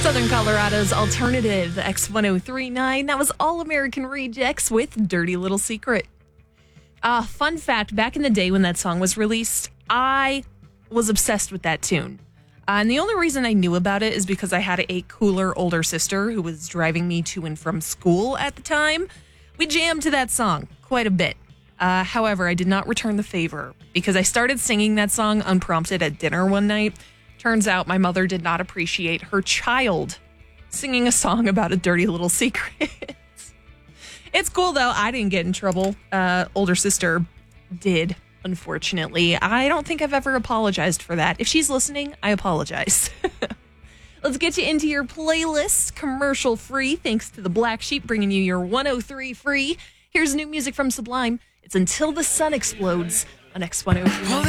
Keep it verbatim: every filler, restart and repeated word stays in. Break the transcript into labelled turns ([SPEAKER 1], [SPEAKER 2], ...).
[SPEAKER 1] Southern Colorado's alternative, X ten thirty-nine. That was All American Rejects with Dirty Little Secret. Uh, fun fact, back in the day when that song was released, I was obsessed with that tune. Uh, and the only reason I knew about it is because I had a cooler older sister who was driving me to and from school at the time. We jammed to that song quite a bit. Uh, however, I did not return the favor because I started singing that song unprompted at dinner one night. Turns out my mother did not appreciate her child singing a song about a dirty little secret. It's cool, though. I didn't get in trouble. Uh, older sister did, unfortunately. I don't think I've ever apologized for that. If she's listening, I apologize. Let's get you into your playlist, commercial free, thanks to the Black Sheep bringing you your one oh three free. Here's new music from Sublime. It's Until the Sun Explodes on X ten thirty-nine.